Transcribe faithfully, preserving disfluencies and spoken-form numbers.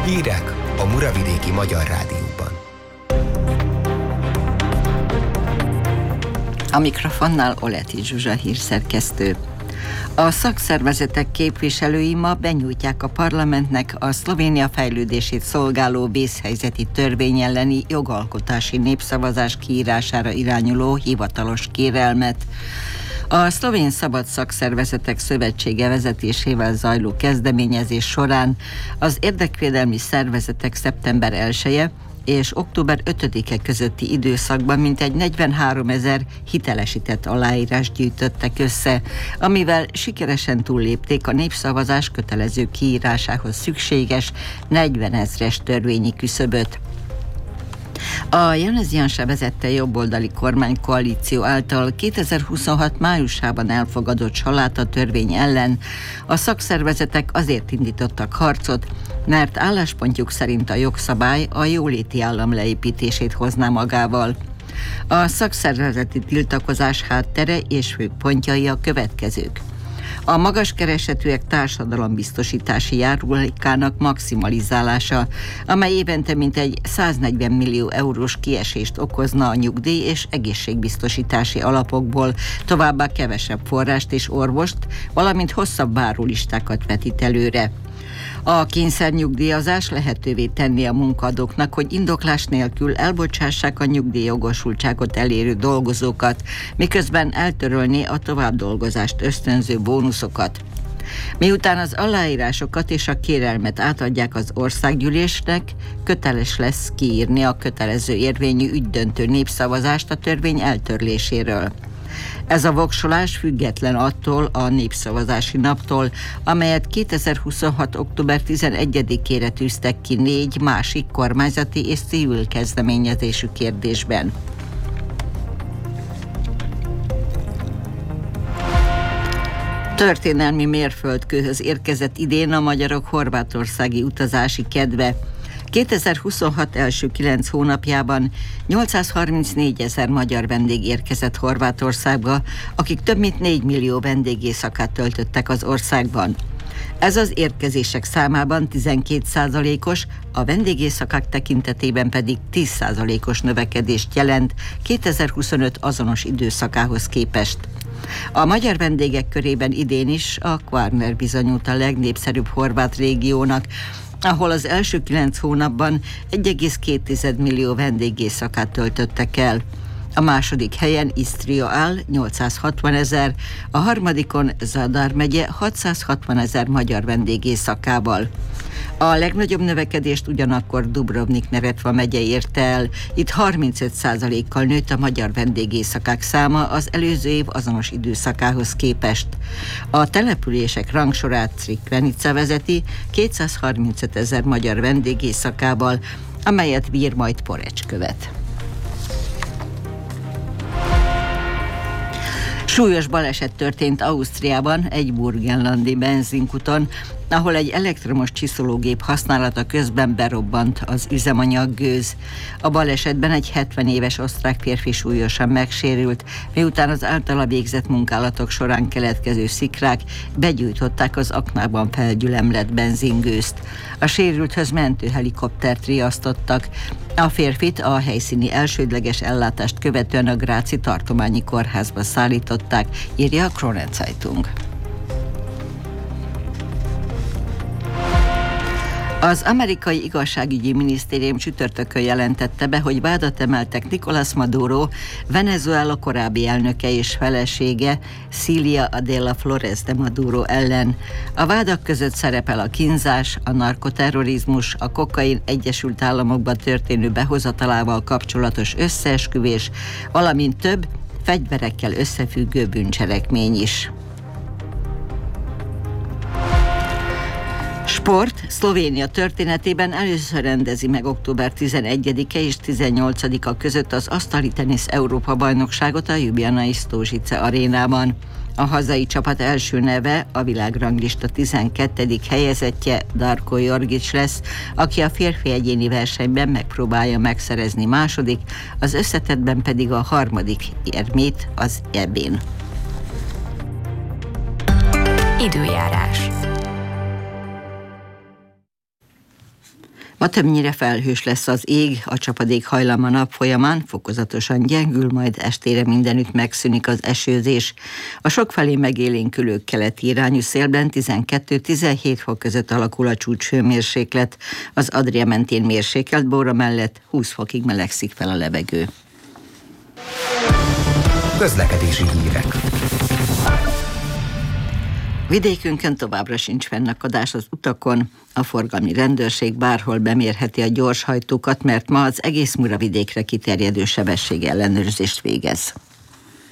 Hírek a Muravidéki Magyar Rádióban. A mikrofonnál Oleti Zsuzsa hírszerkesztő. A szakszervezetek képviselői ma benyújtják a parlamentnek a Szlovénia fejlődését szolgáló vészhelyzeti törvény elleni jogalkotási népszavazás kiírására irányuló hivatalos kérelmet. A Szlovén Szabad Szakszervezetek Szövetsége vezetésével zajló kezdeményezés során az érdekvédelmi szervezetek szeptember elseje és október ötödike közötti időszakban mintegy negyvenháromezer hitelesített aláírást gyűjtöttek össze, amivel sikeresen túllépték a népszavazás kötelező kiírásához szükséges negyvenezres törvényi küszöböt. A Janez Janša vezette jobboldali kormánykoalíció által kétezer-huszonhat májusában elfogadott családta törvény ellen a szakszervezetek azért indítottak harcot, mert álláspontjuk szerint a jogszabály a jóléti állam leépítését hozná magával. A szakszervezeti tiltakozás háttere és fő pontjai a következők. A magas keresetűek társadalombiztosítási járulékának maximalizálása, amely évente mintegy száznegyven millió eurós kiesést okozna a nyugdíj és egészségbiztosítási alapokból, továbbá kevesebb forrást és orvost, valamint hosszabb várólistákat vetít előre. A kényszernyugdíjazás lehetővé tenni a munkaadóknak, hogy indoklás nélkül elbocsássák a nyugdíjjogosultságot elérő dolgozókat, miközben eltörölni a továbbdolgozást ösztönző bónuszokat. Miután az aláírásokat és a kérelmet átadják az országgyűlésnek, köteles lesz kiírni a kötelező érvényű ügydöntő népszavazást a törvény eltörléséről. Ez a voksolás független attól a népszavazási naptól, amelyet kétezer-huszonhat. október tizenegyedikére tűztek ki négy másik kormányzati és civil kezdeményezésű kérdésben. Történelmi mérföldkőhöz érkezett idén a magyarok horvátországi utazási kedve. kétezer-huszonhat első kilenc hónapjában nyolcszázharmincnégyezer magyar vendég érkezett Horvátországba, akik több mint négy millió vendégészakát töltöttek az országban. Ez az érkezések számában tizenkét százalékos, a vendégészakák tekintetében pedig tíz százalékos növekedést jelent kétezer-huszonöt azonos időszakához képest. A magyar vendégek körében idén is a Kvarner bizonyult a legnépszerűbb horvát régiónak, ahol az első kilenc hónapban egy egész két millió vendégészakát töltöttek el. A második helyen Isztria áll nyolcszázhatvanezer, a harmadikon Zadar megye hatszázhatvanezer magyar vendégészakával. A legnagyobb növekedést ugyanakkor Dubrovnik-Neretva megye érte el. Itt harmincöt százalékkal nőtt a magyar vendégészakák száma az előző év azonos időszakához képest. A települések rangsorát Crikvenica vezeti kétszázharmincötezer magyar vendégészakával, amelyet bír majd Porecs követ. Súlyos baleset történt Ausztriában egy burgenlandi benzinkuton, ahol egy elektromos csiszológép használata közben berobbant az üzemanyaggőz. A balesetben egy hetven éves osztrák férfi súlyosan megsérült, miután az általa végzett munkálatok során keletkező szikrák begyújtották az aknában felgyülemlett benzingőzt. A sérülthöz mentőhelikoptert riasztottak. A férfit a helyszíni elsődleges ellátást követően a gráci tartományi kórházba szállították, írja a Kronen Zeitung. Az amerikai igazságügyi minisztérium csütörtökön jelentette be, hogy vádat emeltek Nicolás Maduro, Venezuela korábbi elnöke és felesége, Cilia Adela Flores de Maduro ellen. A vádak között szerepel a kínzás, a narkoterrorizmus, a kokain Egyesült Államokban történő behozatalával kapcsolatos összeesküvés, valamint több fegyverekkel összefüggő bűncselekmény is. Sport. Szlovénia történetében először rendezi meg október tizenegyedike és tizennyolcadika között az asztali tenisz Európa-bajnokságot a Ljubljanai Stožice arénában. A hazai csapat első neve, a világranglista tizenkettedik helyezettje Darko Jorgic lesz, aki a férfi egyéni versenyben megpróbálja megszerezni második, az összetettben pedig a harmadik érmét az é bén. Időjárás. Ma többnyire felhős lesz az ég, a csapadék hajlama nap folyamán fokozatosan gyengül, majd estére mindenütt megszűnik az esőzés. A sokfelé megélénkülő keleti irányú szélben tizenkettő-tizenhét fok között alakul a csúcshőmérséklet, az Adria mentén mérsékelt Bóra mellett húsz fokig melegszik fel a levegő. Közlekedési hírek. Vidékünkön továbbra sincs fennakadás az utakon. A forgalmi rendőrség bárhol bemérheti a gyorshajtókat, mert ma az egész Muravidékre kiterjedő sebességellenőrzést végez.